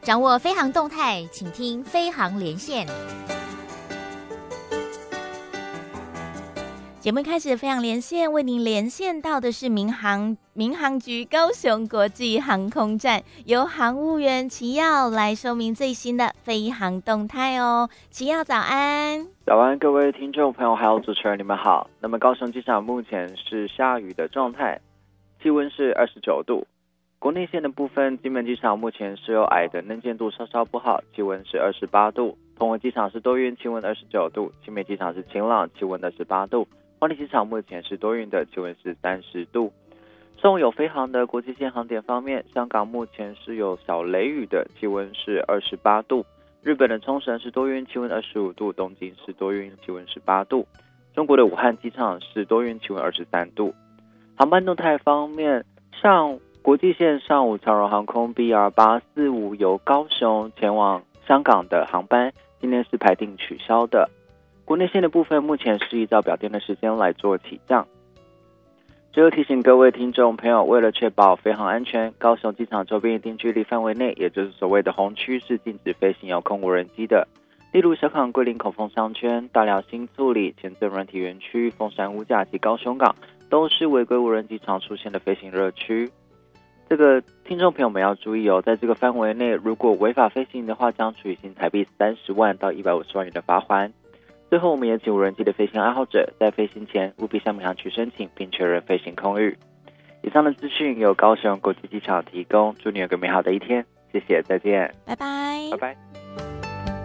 掌握飞航动态，请听飞航连线。节目开始，飞航连线为您连线到的是民航局高雄国际航空站，由航务员齐耀来说明最新的飞航动态哦。齐耀早安。 早安，各位听众朋友还有主持人，你们好。那么高雄机场目前是下雨的状态，气温是29度。国内线的部分，金门机场目前是有矮的能见度稍稍不好，气温是28度。澎湖机场是多云，气温29度。新北机场是晴朗，气温28度。花莲机场目前是多云的，气温是30度。上午有飞航的国际线航点方面，香港目前是有小雷雨的，气温是28度。日本的冲绳是多云，气温25度。东京是多云，气温18度。中国的武汉机场是多云，气温23度。航班动态方面，国际线上午长荣航空 BR845 由高雄前往香港的航班，今天是排定取消的。国内线的部分目前是依照表定的时间来做起降。最后提醒各位听众朋友，为了确保飞航安全，高雄机场周边一定距离范围内，也就是所谓的红区，是禁止飞行遥控无人机的。例如小港桂林口风商圈、大寮新厝里、前镇软体园区、凤山五甲及高雄港都是违规无人机常出现的飞行热区。这个听众朋友们要注意哦，在这个范围内，如果违法飞行的话，将处以新台币30万到150万元的罚锾。最后，我们也请无人机的飞行爱好者在飞行前务必向民航局申请，并确认飞行空域。以上的资讯由高雄国际机场提供，祝你有个美好的一天，谢谢，再见， 拜拜， 拜拜。